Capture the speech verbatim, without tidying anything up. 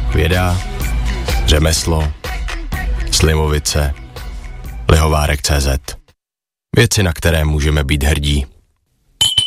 Věda, řemeslo, Slimovice, Lihovárek tečka cé zet. Věci, na které můžeme být hrdí.